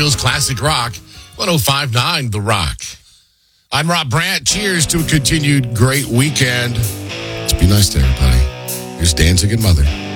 Nashville's classic rock, 105.9 The Rock. I'm Rob Brandt. Cheers to a continued great weekend. Let's be nice to everybody. Here's Danzig and Mother.